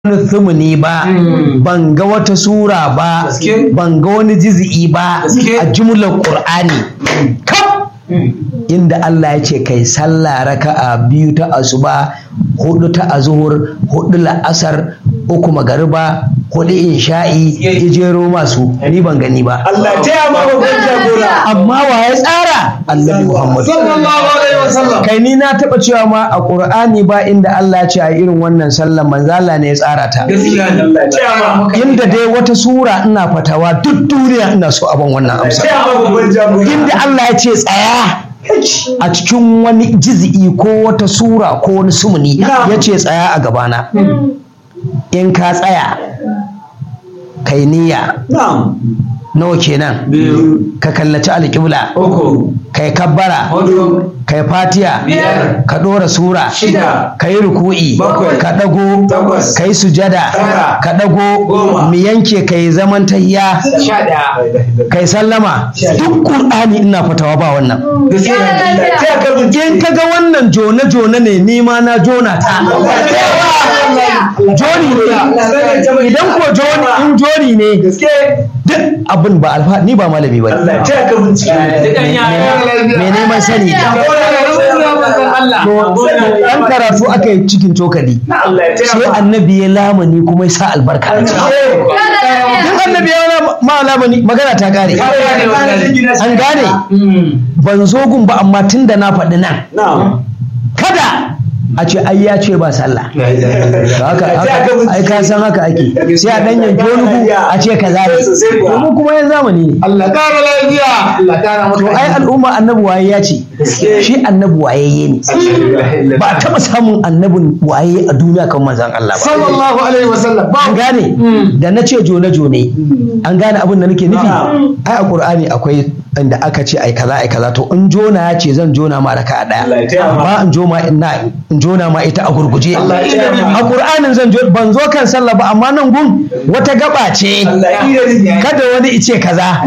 wani thumuni ba, ban ga wata sura ba, ban ga wani juz'i ba a jumlar Qur'ani kaf inda Allah ya ce kai sallah raka'a 2 ta asuba, 4 ta azhur, 4 la'asar, 3 magariba, 4 isha'i, jero masu ni ban gani ba. Allah ta yi maka babban jagora. Amma wa ya tsara? Annabi Muhammad sallallahu alaihi wasallam. Kai ni na taba cewa ma a Qur'ani ba inda Allah ya ce a irin wannan sallan manzo Allah ne ya tsara ta. Gaskiya ne. Allah ta yi maka. Inda dai wata sura ina fatawa duk duniya ina so abin wannan amsa. Ta yi maka babban jagora. Inda Allah ya ce tsaya a cikin wani jiz'i ko wata sura ko wani sumuni ya ce tsaya a gabana. In ka tsaya kai niyya Na'am. nawa kenan, Biyu. ka kallaci alƙibla, Uku. kai kabbara, Hudu. kai fatiya, Biyar. ka ɗora sura, Shida. ka yi ruku'i, Bakwai. ka ɗago, Takwas. ka yi sujada, Tara. ka ɗago, Goma. mu yanke ka yi zaman tayya, 11. kai sallama. Duk Ƙur'ani ina fatawa ba wannan. Gaskiya ne. Allah ta yi maka In ka ga wannan jone-jone ne, ni ma na jona ta. Joni ne. Idan ko joni in joni ne, duk abin ba alfa ni ba malami ba. Allah ta yi ka bincike. Me neman sani. To ɗan karatu aka yi cikin cokali. Sai annabi ya lamani kuma ya sa albarka a ciki. Duk annabi ya ma lamani magana ta kare. An gane ban zo gun ba amma tun da na faɗi nan. Kada a ce ai ya ce ba sallah. Haka ai ka san haka ake. Sai a dan yanke wani gu a ce kaza ne. To mu kuma yan zamani ne. Allah ƙara lafiya. Allah ƙara maka. To ai al'umma annabi waye ya ce shi annabi wayayye ne. Ba a taɓa samun annabin waye a duniya kan manzon Allah ba. Sallallahu alaihi wasallam. An gane da na ce jone-jone an gane abin da nake nufi. Ai a Qur'ani akwai inda aka ce ai kaza to in jona ya ce zan jona ma raka daya ba in jona ma ita a gurguje. A Qur'anin ban zo kan sallah ba amma nan gun wata gaba ce kada wani ice kaza.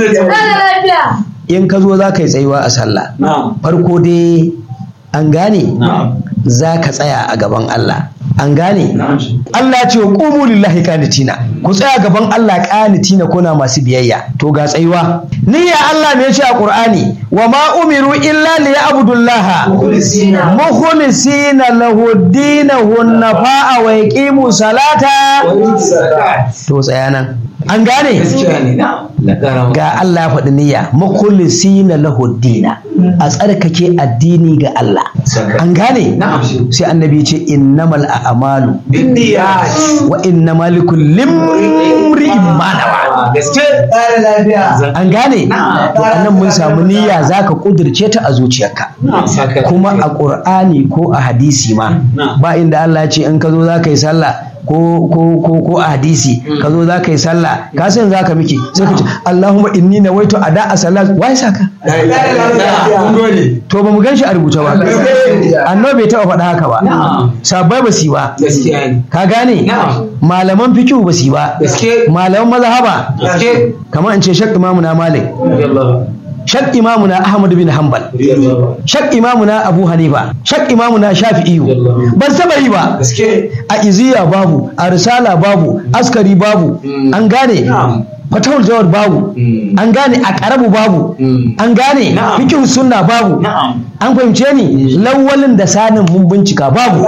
In ka zo za ka yi tsayuwa a sallah farko dai an gane za ka tsaya a gaban Allah. An gane Allah ya ce wa qumu lillahi qanitina, ku tsaya gaban Allah qanitina kuna masu biyayya. To ga tsayuwa niyya Allah ne ya ce a Qur'ani wa ma umiru illa liya'budullaha mukhlisina lahu dinahu nafa'a wa yaqimu salata. To tsaya nan an gane ga Allah ya faɗi niyya mukhlisina lahu dina, a tsarkake addini ga Allah. An gane sai annabi ya ce innamal a'malu binniyat wa innamal likulli imrin ma nawa. An gane to anan mun samu niyya zaka kudirce ta a zuciyarka. Kuma a Qur'ani ko a hadisi ma ba inda Allah ya ce in ka zo zaka yi sallah ko a hadisi ka zo za ka yi sallah ka san za ka miki sai ka ce Allahumma inni nawaitu ada a salat wai saka to ba mu gan shi a rubuce ba. Annabi bai taɓa faɗa haka ba, sabai ba su ba, ka gane malaman fikihu ba su ba, malaman mazhaba kamar in ce shak imamuna Malik, shak imamuna Ahmad bin Hanbal, shak imamuna Abu Hanifa, shak imamuna Shafi'iyu ban saba yi ba. A iziya babu, a risala babu, askari babu, an gane fatawul jawar babu, an gane a karabu babu, an gane fikin sunna babu, an fahimce ni lawalin da sanin mun bincika babu.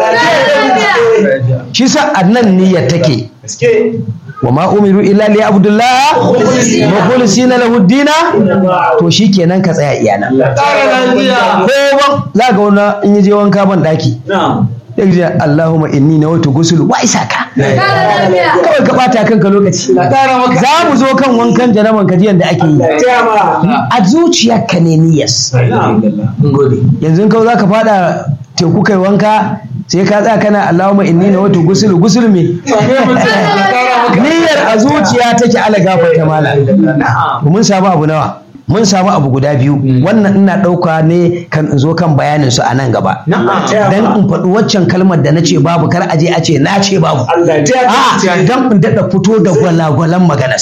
Shi sa annan niyyar take wa ma umiru illa li abdullah mukhlisina lahu dina. To shikenan ka tsaya iyana ko za ga wani in je wanka ban daki yadda Allahumma inni nawaitu gusul wa isaka kawai ka bata kanka lokaci. Za mu zo kan wankan janaban kajiyan da ake yi a zuciyarka ne niyyas. Yanzu kawai za ka fada teku kai wanka sai ka tsaya kana Allahumma inni nawaitu gusul me niyyar a zuciya take ala gafarta mala. Mun samu abu nawa? Mun samu abu guda biyu. Wannan ina ɗauka ne kan in zo kan bayanin su a nan gaba dan in faɗi waccan kalmar da na ce babu kar aje a ce na ce babu. Dan in daɗa fito da gwalagwalan maganar.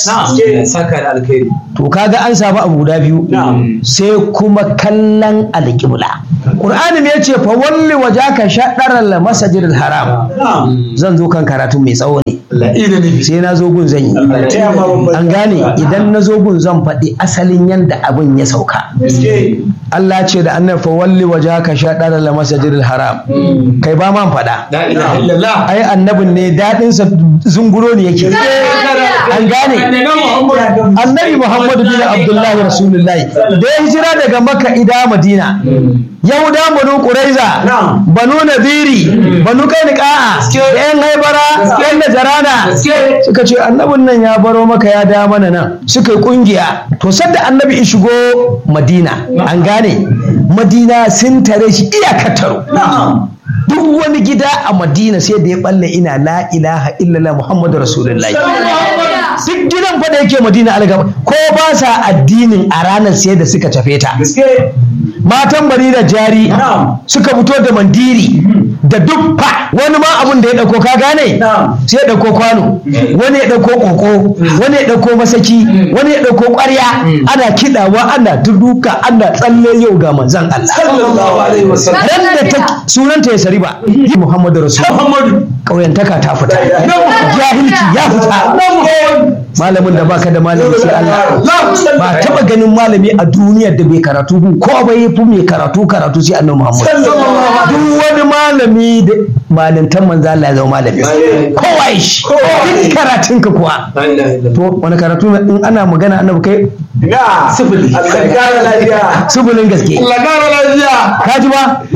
To kaga an samu abu guda biyu sai kuma kallon alƙibla. Qur'ani ne yace fa walli wajaka shadaral masjidil haram. Zan zo kan karatu mai tsawo ne. Sai na zo gun zan yi. An gane idan na zo gun zan faɗi asalin yanda abin ya sauka. Allah ce da annabi fa walli wajaka shadaral masjidil haram. Kai ba man faɗa. La ilaha illallah. Ai annabin ne dadin sa zunguro ne yake. An gane annabi Muhammadu bin Abdullahi Rasulullahi da ya hijira daga Makka ida Madina. Yahuda banu Quraiza, banu Nadiri, banu Kainuka, da yan Haibara, yan Najarana suka ce annabin nan ya baro maka ya da mana nan. Suka yi kungiya. To sadda annabi ya shigo Madina, an gane Madina sun tare shi iyakar taro. Duk wani gida a Madina sai da ya balle ina la ilaha illallah Muhammadu Rasulullahi. Duk gidan fa da yake Madina algaba ko ba sa addinin a ranar sai da suka tafe ta. Matan bari da jari suka fito da mandiri da duffa wani ma abun da ya dauko ka gane sai ya dauko kwano wani ya dauko koko wani ya dauko masaki wani ya dauko ƙwarya ana kidawa ana duduka ana tsalle yau ga manzon Allah sallallahu alaihi wasallam ran da sunanta ya sariba Muhammadu Rasulullah kauyantaka ta fita jahilci ya fita malamin da baka da malami sai Allah ba taba ganin malami a duniyar da bai karatu ko bai fi mai karatu sai annabi Muhammad duk wani malami da malintan manzo Allah ya zama malami kowa shi duk karatun ka kuwa to wani karatu in ana magana annabi kai sifili sifilin gaske kaji ba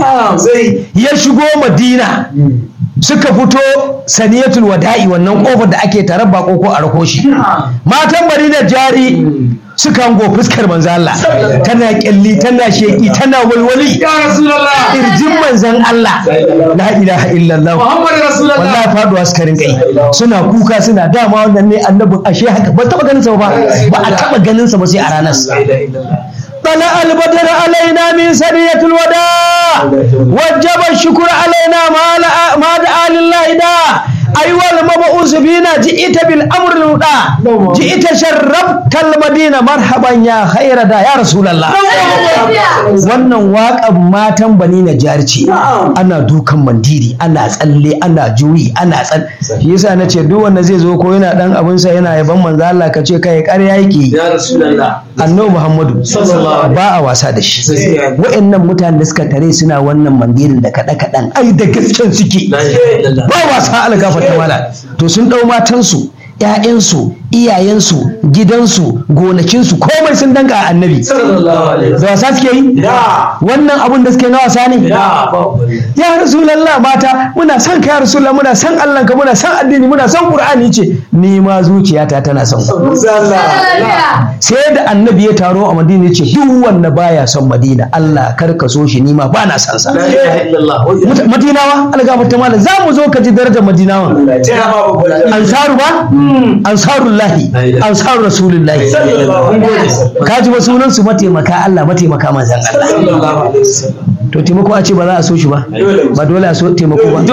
ya shigo Madina suka fito saniyatul wada'i wannan kofar da ake tare bako ko a rako shi matan Madina jari suka hango fuskar manzo Allah tana kyalli tana sheki tana walwali ya rasulullah irjin manzon Allah la ilaha illallah muhammadu rasulullah wallahi faduwa suka rinkai suna kuka suna dama wannan ne annabin ashe haka ba taba ganin sa ba a taba ganin sa ba sai a ranar طلع البدر علينا من سرية الوداع وجب الشكر علينا ما دعا لله دا أيوة المبعوث فينا جئت بالأمر الهدى جئت شربت المدينة مرحبا يا خير دا يا رسول الله wannan waƙan matan bani na jarci ana dukan mandiri ana tsalle ana juyi ana shi yasa na ce duk wanda zai zo ko yana dan abinsa yana yaban manzo Allah ka ce kai ƙarya yake ya rasulullah annabi Muhammadu ba a wasa da shi wa'annan mutanen da suka tare suna wannan mandirin da kaɗan ai da gasken suke ba wasa algafa ta mala to sun ɗau matansu ‘ya'yansu, iyayensu, gidansu, gonakinsu, komai sun danka a annabi. Da wasa suke yi? Wannan abun da suke na wasa ne? Ya Rasulallah mata, muna son ka ya Rasulallah, muna son Allahnka, muna son addini, muna son Qur'ani ce, ni ma zuciyata tana son ku. Sai da annabi ya taro a Madina ce, duk wanda baya son Madina, Allah kar ka so shi, ni ma ba na son sa. Madinawa, algafar malam, za mu zo ka ji darajar Madinawa. Ansaru ba? Ansarullahi, ansar rasulullahi. Kaji ba sunan su mataimaka Allah, mataimaka manzan Allah. To taimako a ce ba za a so shi ba, ba dole a so taimako ba.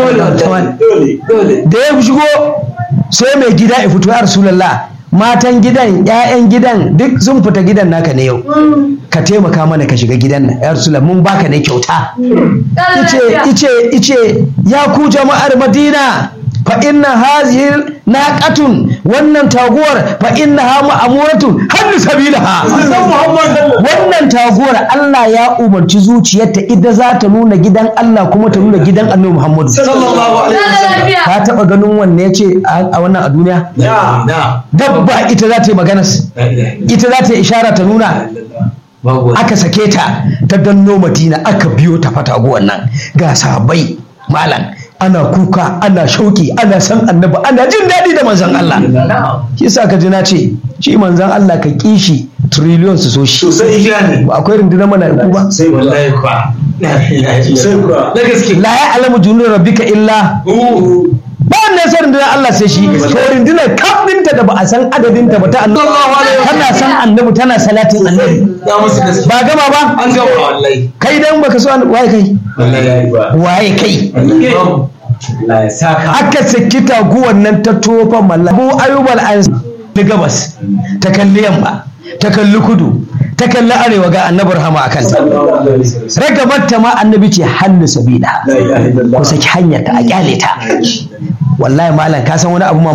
Da ya shigo sai mai gida ya fito ya Rasulullah, matan gidan, 'ya'yan gidan duk sun fita gidan naka ne yau. Ka taimaka mana ka shiga gidan nan ya Rasulullah, mun baka ne kyauta. Ice ya ku jama'ar Madina, fa inna hazihi naqatun, wannan taguwar fa innaha ma'muratun haddu sabilaha. Wannan taguwar Allah ya umarci zuciyarta idan za ta nuna gidan Allah kuma ta nuna gidan Annabi Muhammad sallallahu alaihi wasallam. Ka taba ganin wanne yace a wannan a duniya? Dabba ita za ta yi magana, ita za ta yi ishara ta nuna. Aka sake ta ta danno Madina, aka biyo ta fataguwan nan ga sahabbai malam, ana kuka ana shauki ana san annabi ana jin daɗi da manzon Allah. Shi yasa ka ji na ce shi manzon Allah ka kishi trillion su so shi sosai ne. Ba akwai rundunar mala'iku ba sai wallahi kwa sai kwa na gaske la ya'lamu junud rabbika illa ba wannan sai rundunar Allah sai shi. To rundunar kaf ɗinta da ba a san adadin ta ba ta annabi, tana san annabi tana salatin annabi. Ba gama ba an gama wallahi. Kai dan baka so waye kai waye kai aka saki taguwan nan ta tofa malla Abu Ayyub al-Ansari gabas ta kalli yamma ta kalli kudu ta kalli arewa ga annabi rahama a kanta ragabarta ma annabi ce hannu sabila ku saki hanyar ta a kyale ta wallahi malam ka san wani abu